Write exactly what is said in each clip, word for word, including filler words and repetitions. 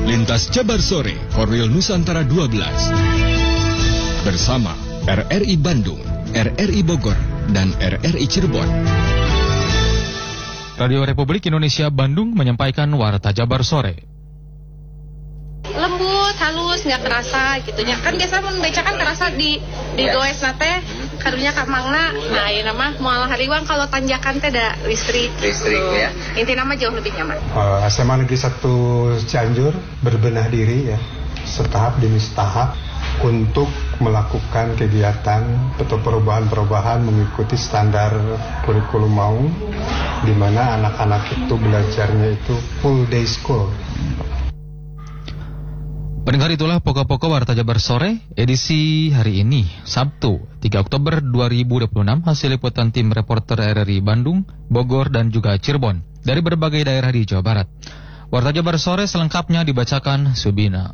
Lintas Jabar Sore, Korwil Nusantara dua belas. Bersama R R I Bandung, R R I Bogor, dan R R I Cirebon. Radio Republik Indonesia Bandung menyampaikan Warta Jabar Sore. Lembut, halus, nggak kerasa gitunya. Kan biasa mun beca kan kerasa di di goes nate karunya ka mangna. Nah, ieu mah moal hariwang kalau tanjakan teh da listrik. Listrik gitu. Ya. Intina mah jauh lebih nyaman. Uh, S M A Negeri satu Cianjur berbenah diri ya, setahap demi setahap untuk melakukan kegiatan atau perubahan-perubahan mengikuti standar kurikulum mau, di mana anak-anak itu belajarnya itu full day school. Pendengar, itulah pokok-pokok Warta Jabar Sore edisi hari ini, Sabtu, tiga Oktober dua ribu dua puluh enam, hasil liputan tim reporter R R I Bandung, Bogor, dan juga Cirebon dari berbagai daerah di Jawa Barat. Warta Jabar Sore selengkapnya dibacakan Subina.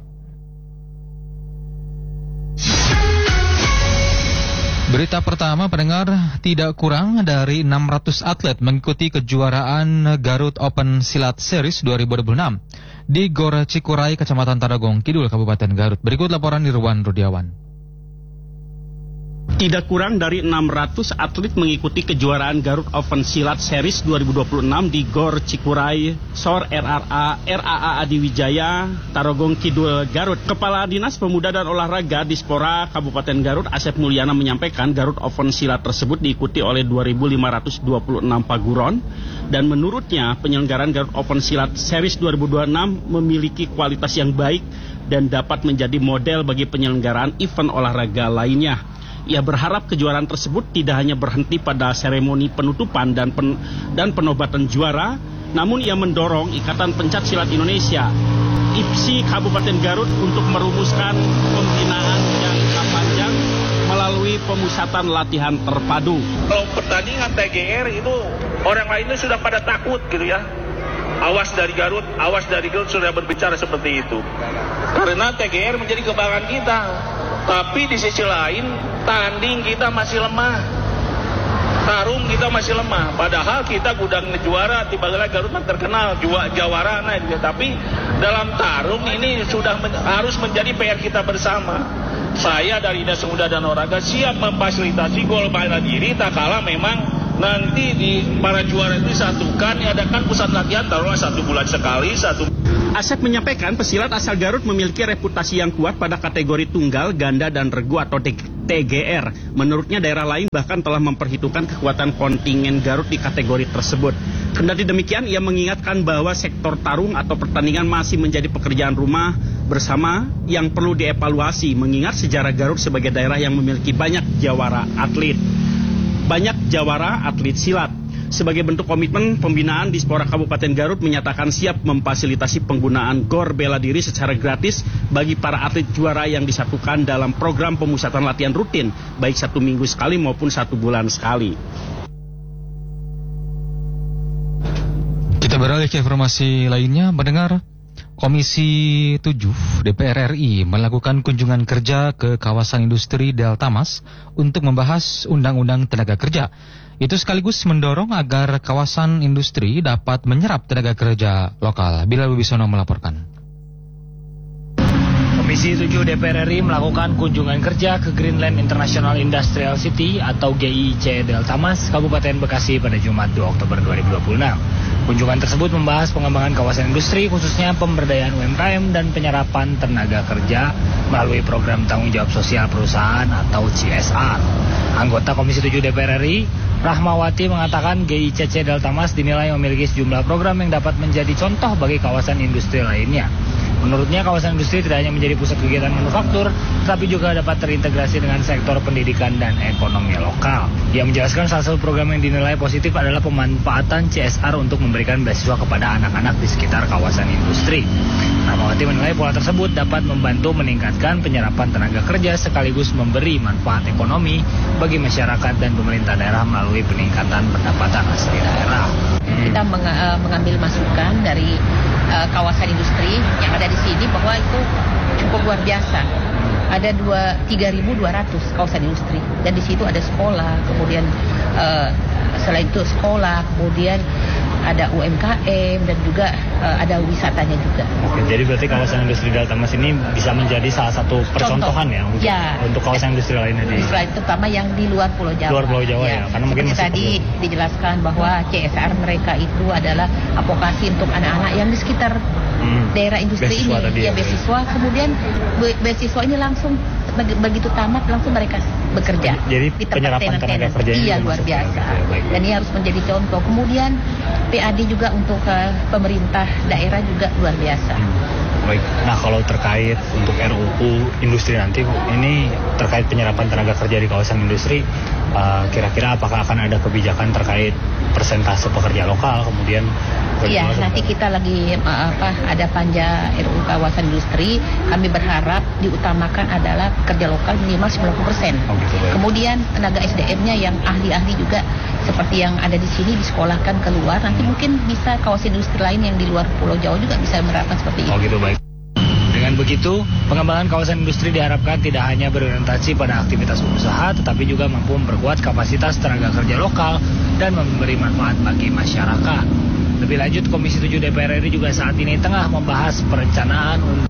Berita pertama, pendengar, tidak kurang dari enam ratus atlet mengikuti kejuaraan Garut Open Silat Series dua ribu dua puluh enam di Gor Cikuray, Kecamatan Tarogong Kidul, Kabupaten Garut. Berikut laporan Nirwan Rudiawan. Tidak kurang dari enam ratus atlet mengikuti kejuaraan Garut Open Silat Series dua ribu dua puluh enam di Gor Cikuray, S O R R R A, R A A Adiwijaya, Tarogong Kidul, Garut. Kepala Dinas Pemuda dan Olahraga Dispora Kabupaten Garut, Asep Mulyana, menyampaikan Garut Open Silat tersebut diikuti oleh dua ribu lima ratus dua puluh enam paguron, dan menurutnya penyelenggaraan Garut Open Silat Series dua ribu dua puluh enam memiliki kualitas yang baik dan dapat menjadi model bagi penyelenggaraan event olahraga lainnya. Ia berharap kejuaraan tersebut tidak hanya berhenti pada seremoni penutupan dan pen, dan penobatan juara, namun ia mendorong Ikatan Pencak Silat Indonesia, I P S I Kabupaten Garut, untuk merumuskan pembinaan jangka panjang melalui pemusatan latihan terpadu. Kalau pertandingan T G R itu orang lainnya sudah pada takut gitu ya. Awas dari Garut, awas dari Garut sudah berbicara seperti itu. Karena T G R menjadi kebanggaan kita. Tapi di sisi lain, tanding kita masih lemah. Tarung kita masih lemah. Padahal kita gudang juara, tiba-tiba Garut terkenal juara jawara. Nah, tapi dalam tarung ini sudah men- harus menjadi P R kita bersama. Saya dari Dinas Pemuda dan Olahraga siap memfasilitasi gol bela diri tak kalah memang nanti di para juara itu disatukan, diadakan pusat latihan taruhlah satu bulan sekali. Satu. Asep menyampaikan pesilat asal Garut memiliki reputasi yang kuat pada kategori tunggal, ganda, dan regu atau T G R. Menurutnya daerah lain bahkan telah memperhitungkan kekuatan kontingen Garut di kategori tersebut. Kendati demikian, ia mengingatkan bahwa sektor tarung atau pertandingan masih menjadi pekerjaan rumah bersama yang perlu dievaluasi, mengingat sejarah Garut sebagai daerah yang memiliki banyak jawara atlet. Banyak jawara atlet silat. Sebagai bentuk komitmen pembinaan, Dispora Kabupaten Garut menyatakan siap memfasilitasi penggunaan gor bela diri secara gratis bagi para atlet juara yang disatukan dalam program pemusatan latihan rutin, baik satu minggu sekali maupun satu bulan sekali. Kita beralih ke informasi lainnya, mendengar. Komisi tujuh D P R R I melakukan kunjungan kerja ke kawasan industri Deltamas untuk membahas Undang-Undang Tenaga Kerja. Itu sekaligus mendorong agar kawasan industri dapat menyerap tenaga kerja lokal. Bilal Wibisono melaporkan. Komisi tujuh D P R R I melakukan kunjungan kerja ke Greenland International Industrial City atau G I C Deltamas, Kabupaten Bekasi pada Jumat dua Oktober dua ribu dua puluh enam. Kunjungan tersebut membahas pengembangan kawasan industri, khususnya pemberdayaan U M K M dan penyerapan tenaga kerja melalui program tanggung jawab sosial perusahaan atau C S R. Anggota Komisi tujuh D P R R I, Rahmawati, mengatakan G I C C Deltamas dinilai memiliki sejumlah program yang dapat menjadi contoh bagi kawasan industri lainnya. Menurutnya, kawasan industri tidak hanya menjadi pusat kegiatan manufaktur, tetapi juga dapat terintegrasi dengan sektor pendidikan dan ekonomi lokal. Ia menjelaskan salah satu program yang dinilai positif adalah pemanfaatan C S R untuk memberikan beasiswa kepada anak-anak di sekitar kawasan industri. Rahmawati menilai pola tersebut dapat membantu meningkatkan penyerapan tenaga kerja sekaligus memberi manfaat ekonomi bagi masyarakat dan pemerintah daerah melalui peningkatan pendapatan asli daerah. Kita meng- uh, mengambil masukan dari uh, kawasan industri yang ada di sini bahwa itu cukup luar biasa. Ada tiga ribu dua ratus kawasan industri dan di situ ada sekolah, kemudian uh, selain itu sekolah, kemudian ada U M K M dan juga uh, ada wisatanya juga. Oke, jadi berarti kawasan industri Delta Mas ini bisa menjadi salah satu percontohan ya untuk, ya untuk kawasan industri lainnya di industri terutama yang di luar Pulau Jawa. Luar Pulau Jawa ya, ya. Karena mungkin masih tadi perlu. Dijelaskan bahwa C S R mereka itu adalah advokasi untuk anak-anak yang di sekitar hmm. daerah industri beasiswa ini. Tadi ya, ya, beasiswa. Kemudian be- beasiswa ini langsung begitu tamat langsung mereka bekerja. Jadi di penyerapan tenaga kerjanya iya luar biasa. Ya, dan ini harus menjadi contoh. Kemudian P A D juga untuk uh, pemerintah daerah juga luar biasa. Hmm. Baik. Nah, kalau terkait untuk R U U industri nanti Bu, ini terkait penyerapan tenaga kerja di kawasan industri, uh, kira-kira apakah akan ada kebijakan terkait persentase pekerja lokal, kemudian iya, nanti kita lagi apa ada panja R U U kawasan industri, kami berharap diutamakan adalah pekerja lokal minimal sembilan puluh persen. Oh, gitu, kemudian tenaga S D M-nya yang ahli-ahli juga seperti yang ada di sini disekolahkan keluar, nanti mungkin bisa kawasan industri lain yang di luar Pulau Jawa juga bisa menerapkan seperti itu. Oh gitu, baik. Dengan begitu, pengembangan kawasan industri diharapkan tidak hanya berorientasi pada aktivitas usaha, tetapi juga mampu memperkuat kapasitas tenaga kerja lokal dan memberi manfaat bagi masyarakat. Lebih lanjut, Komisi tujuh D P R R I juga saat ini tengah membahas perencanaan untuk...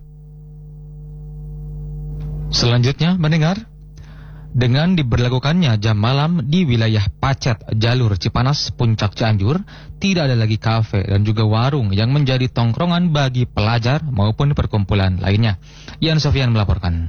Selanjutnya, mendengar, dengan diberlakukannya jam malam di wilayah Pacet, jalur Cipanas, Puncak Cianjur, tidak ada lagi kafe dan juga warung yang menjadi tongkrongan bagi pelajar maupun perkumpulan lainnya. Ian Sofian melaporkan.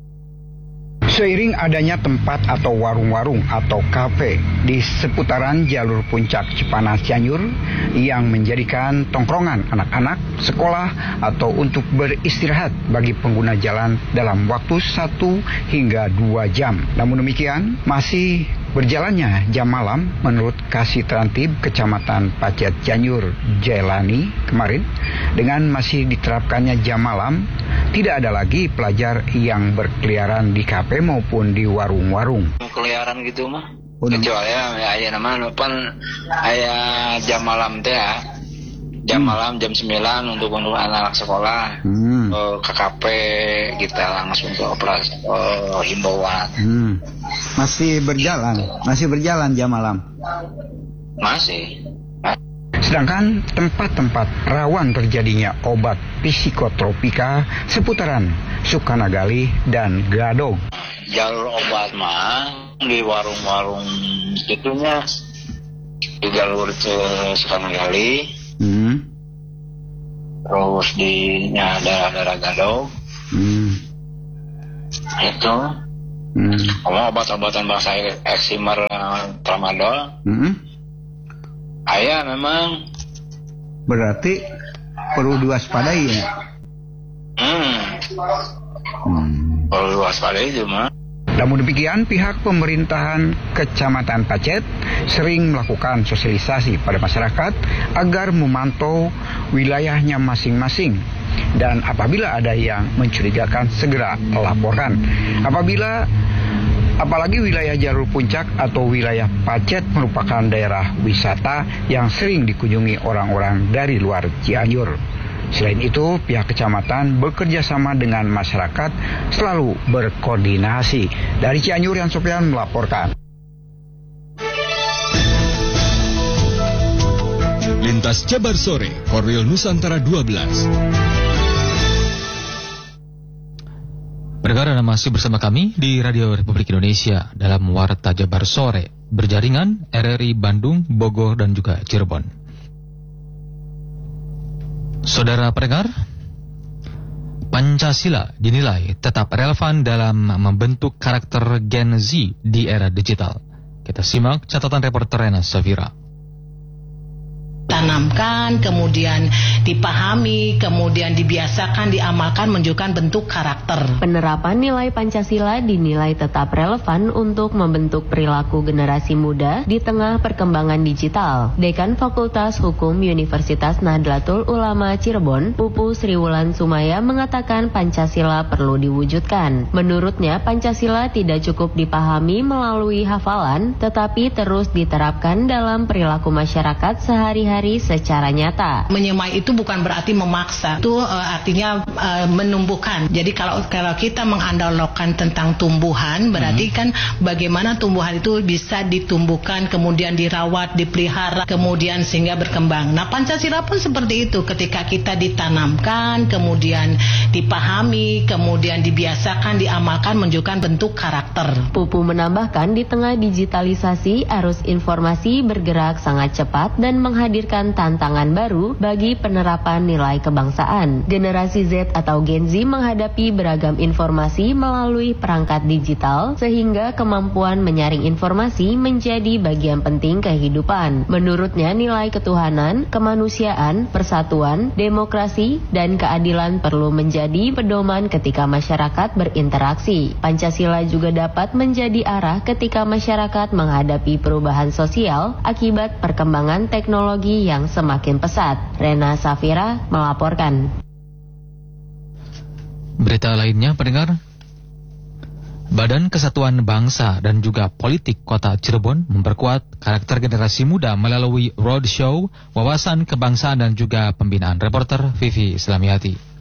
Seiring adanya tempat atau warung-warung atau kafe di seputaran jalur Puncak Cipanas Cianjur yang menjadikan tongkrongan anak-anak, sekolah atau untuk beristirahat bagi pengguna jalan dalam waktu satu hingga dua jam. Namun demikian, masih berjalannya jam malam menurut Kasih Terantib Kecamatan Pacet Cianjur Jailani kemarin, dengan masih diterapkannya jam malam, tidak ada lagi pelajar yang berkeliaran di kafe maupun di warung-warung. Keliaran gitu mah. Kecuali ya aya nama pan aya jam malam teh ya. Jam hmm. malam jam sembilan untuk untuk anak-anak sekolah. Hmm. Uh, ke kafe kita langsung ke operasi uh, himbauan. Hmm. Masih berjalan, masih berjalan jam malam. Masih. Sedangkan tempat-tempat rawan terjadinya obat psikotropika seputaran Sukanagali dan Gadog. Jalur obat mah di warung-warung gitunya di jalur ke Sukanagali, hmm. terus di ya, daerah-daerah Gadog, hmm. itu. Hmm. Obat-obatan bangsa eksimer tramadol. Hmm. Ayah memang. Berarti perlu diwaspadai ya? Hmm. hmm. Perlu diwaspadai cuma. Namun demikian, pihak pemerintahan Kecamatan Pacet sering melakukan sosialisasi pada masyarakat agar memantau wilayahnya masing-masing. Dan apabila ada yang mencurigakan, segera melaporkan. Apabila Apalagi wilayah jalur puncak atau wilayah Pacet merupakan daerah wisata yang sering dikunjungi orang-orang dari luar Cianjur. Selain itu, pihak kecamatan bekerja sama dengan masyarakat selalu berkoordinasi. Dari Cianjur, Yan Sofian melaporkan. Lintas Jabar Sore, Korwil Nusantara dua belas. Pendengar, Anda masih bersama kami di Radio Republik Indonesia dalam Warta Jabar Sore, berjaringan R R I Bandung, Bogor, dan juga Cirebon. Saudara pendengar, Pancasila dinilai tetap relevan dalam membentuk karakter Gen Z di era digital. Kita simak catatan reporter Rena Safira. Tanamkan, kemudian dipahami, kemudian dibiasakan, diamalkan, menunjukkan bentuk karakter. Penerapan nilai Pancasila dinilai tetap relevan untuk membentuk perilaku generasi muda di tengah perkembangan digital. Dekan Fakultas Hukum Universitas Nahdlatul Ulama Cirebon, Pupu Sriwulan Sumaya, mengatakan Pancasila perlu diwujudkan. Menurutnya, Pancasila tidak cukup dipahami melalui hafalan, tetapi terus diterapkan dalam perilaku masyarakat sehari-hari diajari secara nyata. Menyemai itu bukan berarti memaksa, itu uh, artinya uh, menumbuhkan. Jadi kalau kalau kita menganalogkan tentang tumbuhan, berarti hmm. kan bagaimana tumbuhan itu bisa ditumbuhkan, kemudian dirawat, dipelihara, kemudian sehingga berkembang. Nah, Pancasila pun seperti itu. Ketika kita ditanamkan, kemudian dipahami, kemudian dibiasakan, diamalkan, menunjukkan bentuk karakter. Pupu menambahkan, di tengah digitalisasi, arus informasi bergerak sangat cepat dan menghadirkan tantangan baru bagi penerapan nilai kebangsaan. Generasi Z atau Gen Z menghadapi beragam informasi melalui perangkat digital, sehingga kemampuan menyaring informasi menjadi bagian penting kehidupan. Menurutnya, nilai ketuhanan, kemanusiaan, persatuan, demokrasi, dan keadilan perlu menjadi pedoman ketika masyarakat berinteraksi. Pancasila juga dapat menjadi arah ketika masyarakat menghadapi perubahan sosial akibat perkembangan teknologi yang semakin pesat. Rena Safira melaporkan. Berita lainnya, pendengar. Badan Kesatuan Bangsa dan juga Politik Kota Cirebon memperkuat karakter generasi muda melalui roadshow, wawasan kebangsaan dan juga pembinaan. Reporter Vivi Islamiati.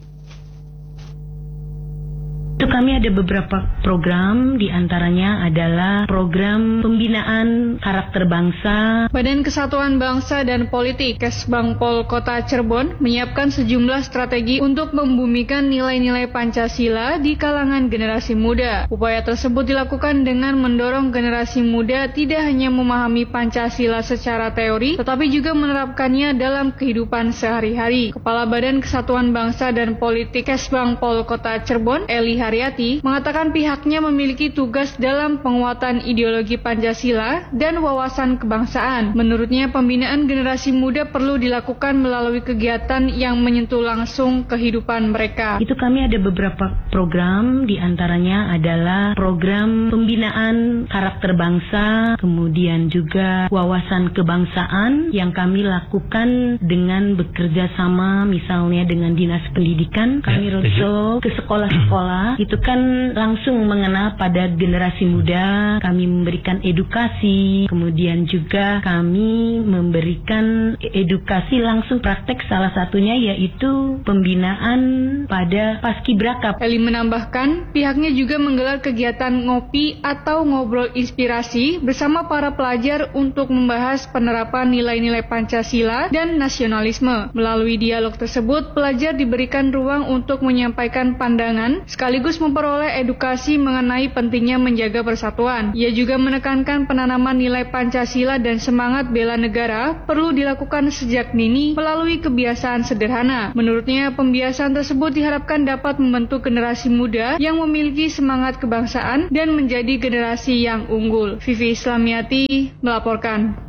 Itu kami ada beberapa program, diantaranya adalah program pembinaan karakter bangsa. Badan Kesatuan Bangsa dan Politik Kesbangpol Kota Cirebon menyiapkan sejumlah strategi untuk membumikan nilai-nilai Pancasila di kalangan generasi muda. Upaya tersebut dilakukan dengan mendorong generasi muda tidak hanya memahami Pancasila secara teori, tetapi juga menerapkannya dalam kehidupan sehari-hari. Kepala Badan Kesatuan Bangsa dan Politik Kesbangpol Kota Cirebon, Eli Haryati, mengatakan pihaknya memiliki tugas dalam penguatan ideologi Pancasila dan wawasan kebangsaan. Menurutnya, pembinaan generasi muda perlu dilakukan melalui kegiatan yang menyentuh langsung kehidupan mereka. Itu kami ada beberapa program, diantaranya adalah program pembinaan karakter bangsa, kemudian juga wawasan kebangsaan yang kami lakukan dengan bekerja sama misalnya dengan Dinas Pendidikan. Kami roadshow ke sekolah-sekolah, itu kan langsung mengenal pada generasi muda. Kami memberikan edukasi, kemudian juga kami memberikan edukasi langsung praktek, salah satunya yaitu pembinaan pada paskibraka. Eli menambahkan, pihaknya juga menggelar kegiatan ngopi atau ngobrol inspirasi bersama para pelajar untuk membahas penerapan nilai-nilai Pancasila dan nasionalisme. Melalui dialog tersebut, pelajar diberikan ruang untuk menyampaikan pandangan sekaligus memperoleh edukasi mengenai pentingnya menjaga persatuan. Ia juga menekankan penanaman nilai Pancasila dan semangat bela negara perlu dilakukan sejak dini melalui kebiasaan sederhana. Menurutnya, pembiasaan tersebut diharapkan dapat membentuk generasi muda yang memiliki semangat kebangsaan dan menjadi generasi yang unggul. Vivi Islamiati melaporkan.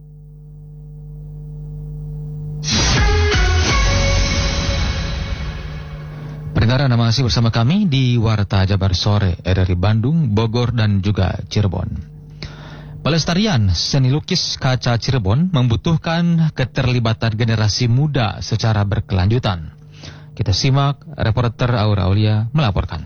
Pendengar, Anda masih bersama kami di Warta Jabar Sore dari Bandung, Bogor, dan juga Cirebon. Pelestarian seni lukis kaca Cirebon membutuhkan keterlibatan generasi muda secara berkelanjutan. Kita simak reporter Aura Aulia melaporkan.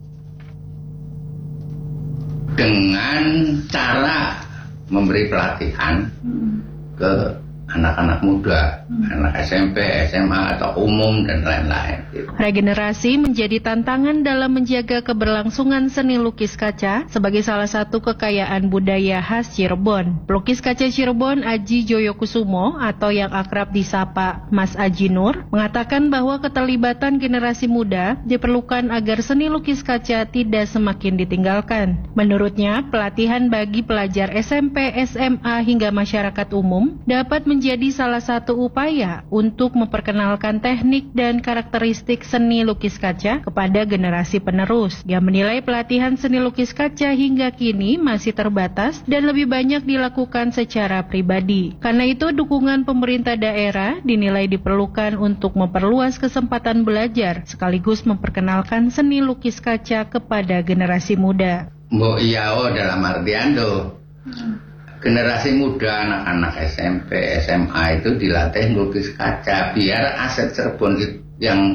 Dengan cara memberi pelatihan ke anak-anak muda, hmm. anak S M P, S M A, atau umum, dan lain-lain. Regenerasi menjadi tantangan dalam menjaga keberlangsungan seni lukis kaca sebagai salah satu kekayaan budaya khas Cirebon. Pelukis kaca Cirebon Aji Joyokusumo atau yang akrab disapa Mas Aji Nur mengatakan bahwa keterlibatan generasi muda diperlukan agar seni lukis kaca tidak semakin ditinggalkan. Menurutnya, pelatihan bagi pelajar S M P, S M A, hingga masyarakat umum dapat menjadi menjadi salah satu upaya untuk memperkenalkan teknik dan karakteristik seni lukis kaca kepada generasi penerus. Ia menilai pelatihan seni lukis kaca hingga kini masih terbatas dan lebih banyak dilakukan secara pribadi. Karena itu, dukungan pemerintah daerah dinilai diperlukan untuk memperluas kesempatan belajar sekaligus memperkenalkan seni lukis kaca kepada generasi muda. Mbok iya oh dalam artian tuh generasi muda, anak-anak S M P, S M A itu dilatih lukis kaca biar aset Cirebon yang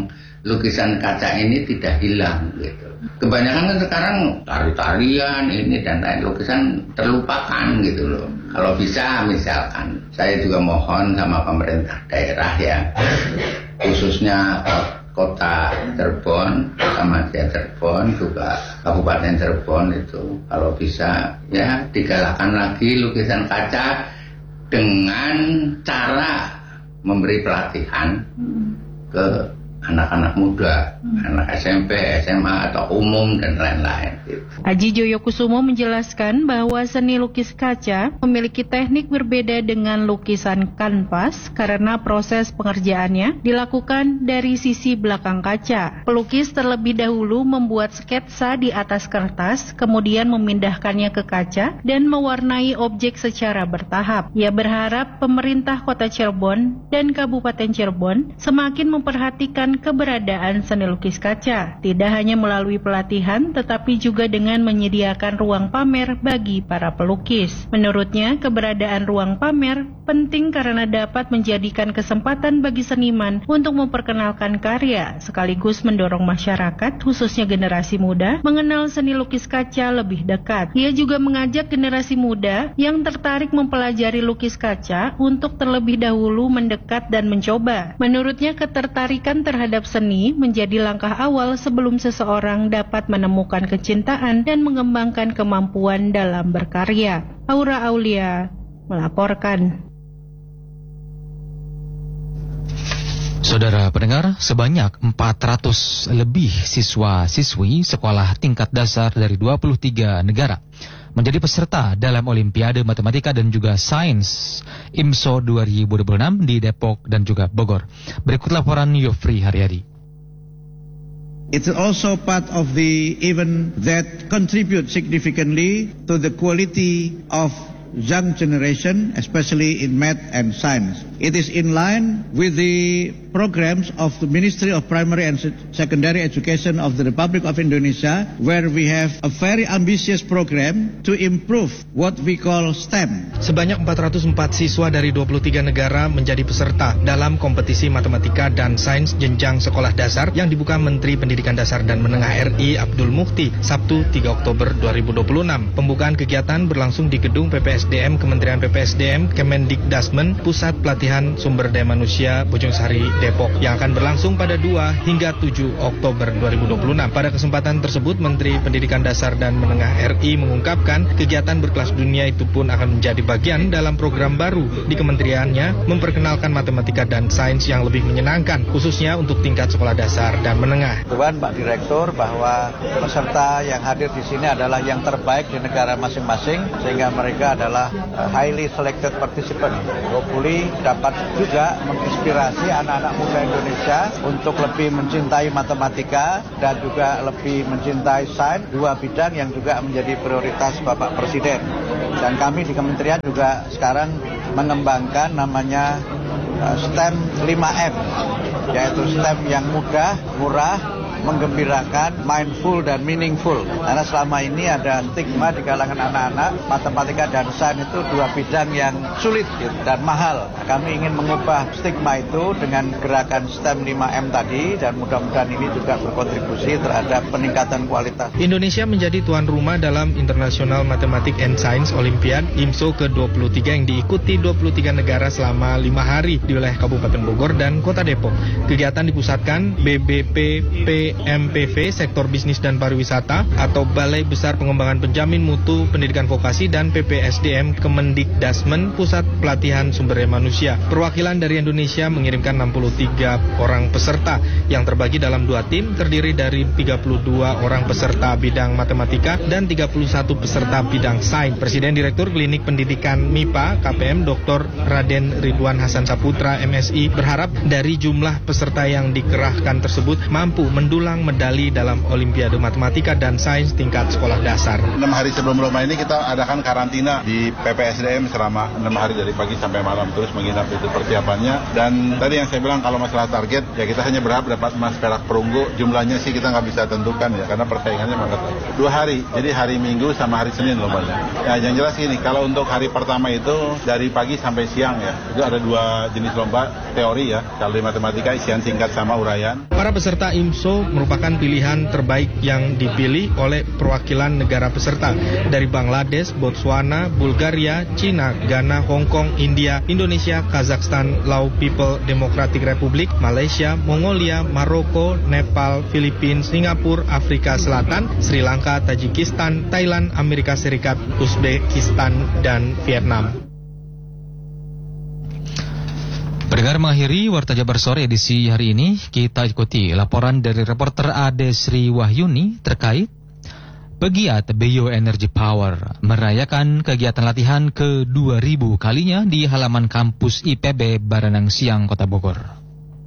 lukisan kaca ini tidak hilang gitu. Kebanyakan kan sekarang tari-tarian ini dan lain lukisan terlupakan gitu loh. Kalau bisa misalkan saya juga mohon sama pemerintah daerah ya, khususnya Kota Cirebon, sama Cirebon juga Kabupaten Cirebon itu kalau bisa ya digalakkan lagi lukisan kaca dengan cara memberi pelatihan ke anak-anak muda, anak S M P, S M A atau umum dan lain-lain. Aji Joyokusumo menjelaskan bahwa seni lukis kaca memiliki teknik berbeda dengan lukisan kanvas karena proses pengerjaannya dilakukan dari sisi belakang kaca. Pelukis terlebih dahulu membuat sketsa di atas kertas, kemudian memindahkannya ke kaca dan mewarnai objek secara bertahap. Ia berharap pemerintah Kota Cirebon dan Kabupaten Cirebon semakin memperhatikan keberadaan seni lukis kaca, tidak hanya melalui pelatihan tetapi juga dengan menyediakan ruang pamer bagi para pelukis. Menurutnya, keberadaan ruang pamer penting karena dapat menjadikan kesempatan bagi seniman untuk memperkenalkan karya, sekaligus mendorong masyarakat, khususnya generasi muda, mengenal seni lukis kaca lebih dekat. Ia juga mengajak generasi muda yang tertarik mempelajari lukis kaca untuk terlebih dahulu mendekat dan mencoba. Menurutnya, ketertarikan terhadap seni menjadi langkah awal sebelum seseorang dapat menemukan kecintaan dan mengembangkan kemampuan dalam berkarya. Aura Aulia melaporkan. Saudara pendengar, sebanyak empat ratus lebih siswa-siswi sekolah tingkat dasar dari dua puluh tiga negara menjadi peserta dalam Olimpiade Matematika dan juga Sains I M S O dua ribu dua puluh enam di Depok dan juga Bogor. Berikut laporan Yofri Haryadi. It's also part of the event that contribute significantly to the quality of young generation, especially in math and science. It is in line with the programs of the Ministry of Primary and Secondary Education of the Republic of Indonesia, where we have a very ambitious program to improve what we call STEM. Sebanyak empat ratus empat siswa dari dua puluh tiga negara menjadi peserta dalam kompetisi matematika dan sains jenjang sekolah dasar yang dibuka Menteri Pendidikan Dasar dan Menengah R I Abdul Mukti Sabtu tiga Oktober dua ribu dua puluh enam. Pembukaan kegiatan berlangsung di gedung P P S D M Kementerian P P S D M Kemendikdasmen Pusat Pelatihan Sumber Daya Manusia Bojongsari Depok yang akan berlangsung pada dua hingga tujuh Oktober dua ribu dua puluh enam. Pada kesempatan tersebut Menteri Pendidikan Dasar dan Menengah R I mengungkapkan kegiatan berkelas dunia itu pun akan menjadi bagian dalam program baru di kementeriannya memperkenalkan matematika dan sains yang lebih menyenangkan khususnya untuk tingkat sekolah dasar dan menengah. Tuan Pak Direktur bahwa peserta yang hadir di sini adalah yang terbaik di negara masing-masing sehingga mereka adalah highly selected participant. Hopefully dapat juga menginspirasi anak-anak muda Indonesia untuk lebih mencintai matematika dan juga lebih mencintai sains, dua bidang yang juga menjadi prioritas Bapak Presiden. Dan kami di kementerian juga sekarang mengembangkan namanya STEM lima M, yaitu STEM yang mudah, murah, menggembirakan, mindful dan meaningful. Karena selama ini ada stigma di kalangan anak-anak, matematika dan sains itu dua bidang yang sulit gitu, dan mahal. Kami ingin mengubah stigma itu dengan gerakan STEM lima M tadi dan mudah-mudahan ini juga berkontribusi terhadap peningkatan kualitas. Indonesia menjadi tuan rumah dalam International Mathematics and Science Olympiad I M S O ke dua puluh tiga yang diikuti dua puluh tiga negara selama lima hari di wilayah Kabupaten Bogor dan Kota Depok. Kegiatan dipusatkan B B P P M P V Sektor Bisnis dan Pariwisata atau Balai Besar Pengembangan Penjamin Mutu Pendidikan Vokasi dan P P S D M Kemendikdasmen Pusat Pelatihan Sumber Daya Manusia. Perwakilan dari Indonesia mengirimkan enam puluh tiga orang peserta yang terbagi dalam dua tim terdiri dari tiga puluh dua orang peserta bidang matematika dan tiga puluh satu peserta bidang sains. Presiden Direktur Klinik Pendidikan M I P A K P M Doktor Raden Ridwan Hasan Saputra M Si berharap dari jumlah peserta yang dikerahkan tersebut mampu mendukung mendulang medali dalam Olimpiade Matematika dan Sains tingkat sekolah dasar. enam hari sebelum lomba ini kita adakan karantina di P P S D M selama enam hari dari pagi sampai malam, terus menginap itu persiapannya. Dan tadi yang saya bilang kalau masalah target ya kita hanya berharap dapat emas, perak, perunggu. Jumlahnya sih kita nggak bisa tentukan ya karena persaingannya memang ketat. Dua hari, jadi hari Minggu sama hari Senin lombanya. Ya yang jelas gini, kalau untuk hari pertama itu dari pagi sampai siang ya, itu ada dua jenis lomba teori ya, kalau di matematika isian singkat sama uraian. Para peserta I M S O merupakan pilihan terbaik yang dipilih oleh perwakilan negara peserta dari Bangladesh, Botswana, Bulgaria, Cina, Ghana, Hong Kong, India, Indonesia, Kazakhstan, Lao People Democratic Republic, Malaysia, Mongolia, Maroko, Nepal, Filipina, Singapura, Afrika Selatan, Sri Lanka, Tajikistan, Thailand, Amerika Serikat, Uzbekistan, dan Vietnam. Pendengar, mengakhiri Warta Jabar Sore edisi hari ini, kita ikuti laporan dari reporter Ade Sri Wahyuni terkait pegiat Bioenergy Power merayakan kegiatan latihan ke dua ribu kalinya di halaman kampus I P B Baranang Siang, Kota Bogor.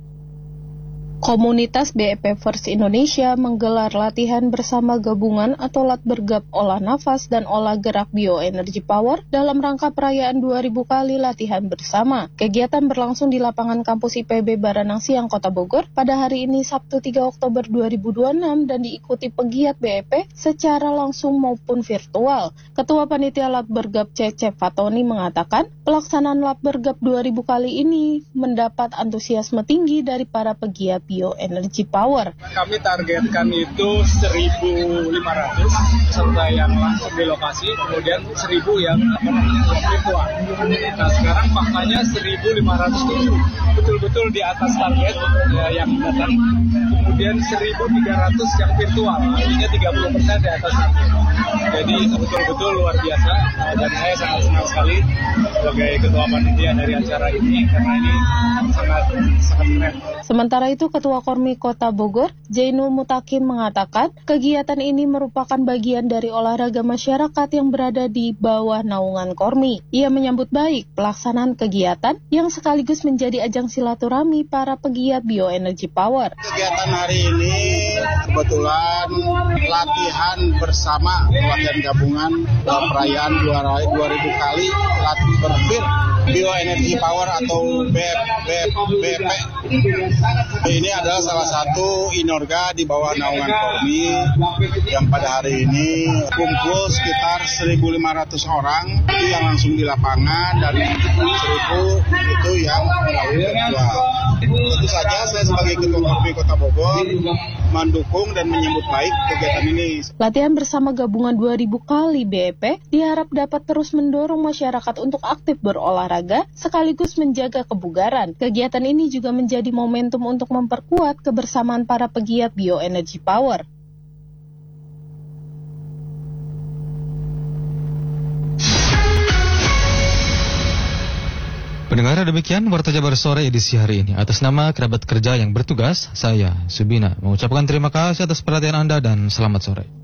Komunitas B E P First Indonesia menggelar latihan bersama gabungan atau Latbergap Olah Nafas dan Olah Gerak Bioenergy Power dalam rangka perayaan dua ribu kali latihan bersama. Kegiatan berlangsung di lapangan kampus I P B Baranang Siang, Kota Bogor pada hari ini Sabtu tiga Oktober dua ribu dua puluh enam dan diikuti pegiat B E P secara langsung maupun virtual. Ketua Panitia Latbergap Cecep Fatoni mengatakan pelaksanaan Latbergap dua ribu kali ini mendapat antusiasme tinggi dari para pegiat Bioenergy Power. Kami targetkan itu seribu lima ratus peserta yang langsung di lokasi, kemudian seribu yang virtual. Nah sekarang faktanya seribu lima ratus itu betul-betul di atas target ya, yang datang. Kemudian seribu tiga ratus yang virtual, artinya tiga puluh persen di atas target. Jadi betul-betul luar biasa dan saya sangat senang sekali sebagai ketua panitia dari acara ini karena ini sangat sangat keren. Sementara itu, Ketua Kormi Kota Bogor, Jainul Mutakin mengatakan kegiatan ini merupakan bagian dari olahraga masyarakat yang berada di bawah naungan Kormi. Ia menyambut baik pelaksanaan kegiatan yang sekaligus menjadi ajang silaturahmi para pegiat Bioenergy Power. Kegiatan hari ini kebetulan latihan bersama, latihan gabungan dalam perayaan dua ribu kali latihan berbir Bioenergy Power atau B E P. Ini adalah salah satu inorga di bawah naungan Kormi yang pada hari ini kumpul sekitar seribu lima ratus orang itu yang langsung di lapangan dan seribu itu yang melalui virtual. Tentu saja saya sebagai Ketua Kormi Kota Bogor mendukung dan menyambut baik kegiatan ini. Latihan bersama gabungan dua ribu kali B E P diharap dapat terus mendorong masyarakat untuk aktif berolahraga sekaligus menjaga kebugaran. Kegiatan ini juga menjadi momentum untuk memperkuat kebersamaan para pegiat Bioenergy Power. Pendengar, demikian Warta Jabar Sore edisi hari ini. Atas nama kerabat kerja yang bertugas, saya Subina mengucapkan terima kasih atas perhatian Anda dan selamat sore.